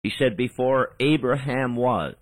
He said, before Abraham was,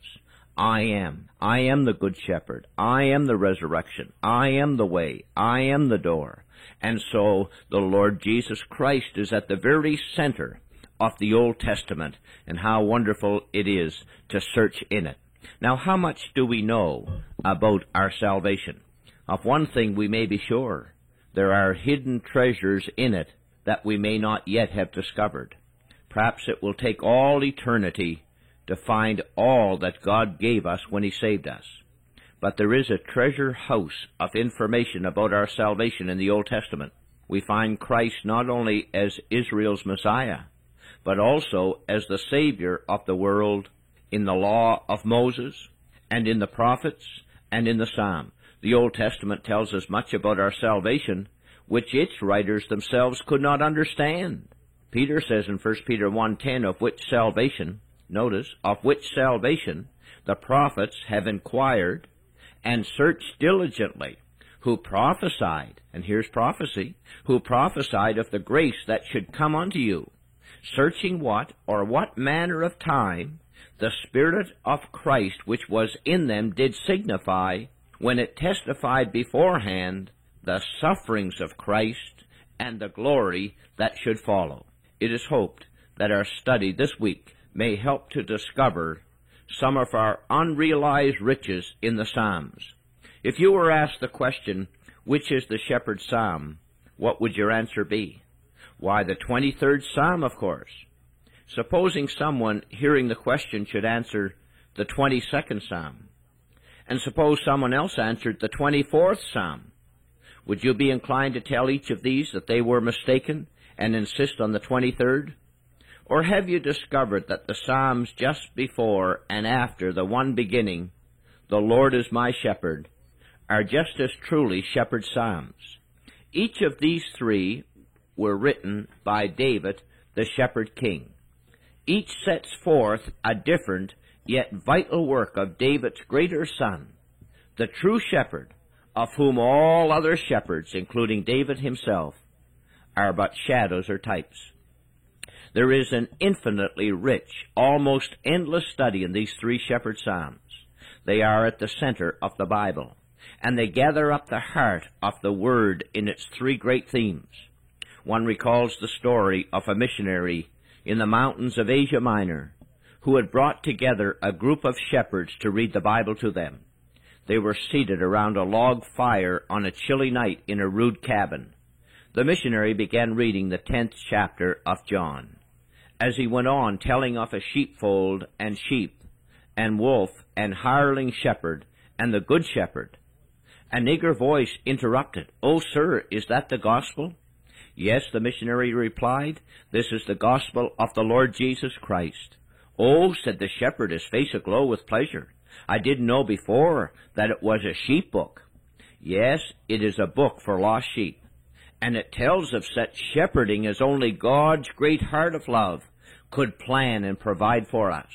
I am. I am the good shepherd. I am the resurrection. I am the way. I am the door. And so the Lord Jesus Christ is at the very center of the Old Testament, and how wonderful it is to search in it. Now, how much do we know about our salvation? Of one thing we may be sure: there are hidden treasures in it that we may not yet have discovered. Perhaps it will take all eternity to find all that God gave us when He saved us. But there is a treasure house of information about our salvation in the Old Testament. We find Christ not only as Israel's Messiah, but also as the Savior of the world in the law of Moses, and in the prophets, and in the Psalm. The Old Testament tells us much about our salvation, which its writers themselves could not understand. Peter says in 1 Peter 1:10, of which salvation, notice, of which salvation the prophets have inquired and searched diligently, who prophesied, and here's prophecy, who prophesied of the grace that should come unto you, searching what, or what manner of time, the Spirit of Christ which was in them did signify, when it testified beforehand the sufferings of Christ and the glory that should follow. It is hoped that our study this week may help to discover some of our unrealized riches in the Psalms. If you were asked the question, which is the shepherd's psalm, what would your answer be? Why, the 23rd Psalm, of course. Supposing someone hearing the question should answer the 22nd Psalm, and suppose someone else answered the 24th Psalm, would you be inclined to tell each of these that they were mistaken and insist on the 23rd? Or have you discovered that the Psalms just before and after the one beginning, the Lord is my shepherd, are just as truly shepherd psalms? Each of these three were written by David, the shepherd king. Each sets forth a different yet vital work of David's greater son, the true shepherd, of whom all other shepherds, including David himself, are but shadows or types. There is an infinitely rich, almost endless study in these three shepherd psalms. They are at the center of the Bible, and they gather up the heart of the Word in its three great themes. One recalls the story of a missionary in the mountains of Asia Minor who had brought together a group of shepherds to read the Bible to them. They were seated around a log fire on a chilly night in a rude cabin. The missionary began reading the 10th chapter of John. As he went on telling of a sheepfold and sheep, and wolf and hireling shepherd, and the good shepherd, an eager voice interrupted, "Oh, sir, is that the gospel?" "Yes," the missionary replied, "this is the gospel of the Lord Jesus Christ." "Oh," said the shepherd, his face aglow with pleasure, "I didn't know before that it was a sheep book." "Yes, it is a book for lost sheep, and it tells of such shepherding as only God's great heart of love could plan and provide for us.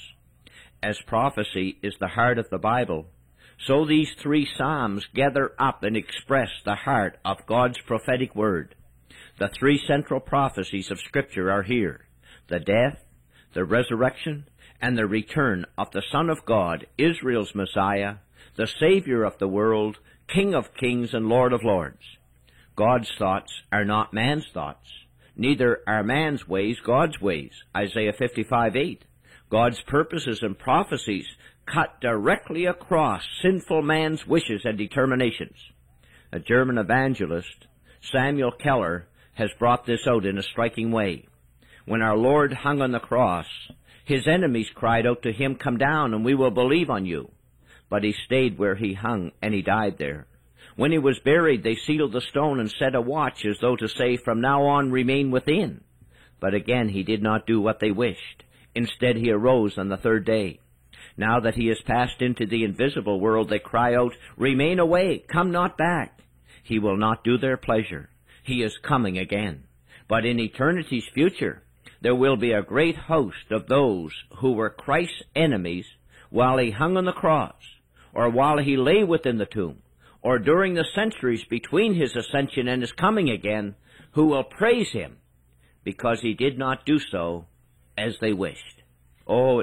As prophecy is the heart of the Bible, so these three psalms gather up and express the heart of God's prophetic word. The three central prophecies of Scripture are here: the death, the resurrection, and the return of the Son of God, Israel's Messiah, the Savior of the world, King of kings and Lord of lords. God's thoughts are not man's thoughts. Neither are man's ways God's ways. Isaiah 55:8. God's purposes and prophecies cut directly across sinful man's wishes and determinations. A German evangelist, Samuel Keller, has brought this out in a striking way. When our Lord hung on the cross, his enemies cried out to him, "Come down and we will believe on you." But he stayed where he hung and he died there. When he was buried, they sealed the stone and set a watch as though to say, "From now on remain within." But again he did not do what they wished. Instead he arose on the third day. Now that he has passed into the invisible world, they cry out, "Remain away, come not back." He will not do their pleasure. He is coming again. But in eternity's future, there will be a great host of those who were Christ's enemies while he hung on the cross, or while he lay within the tomb, or during the centuries between his ascension and his coming again, who will praise him because he did not do so as they wished. Oh,